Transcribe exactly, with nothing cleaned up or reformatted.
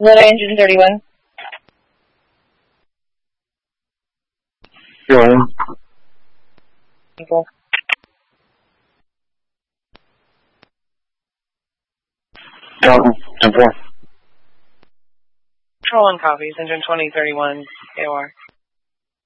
Luna engine thirty-one. Going. People. Dalton, ten four. Control one copies, engine twenty thirty-one, A O R.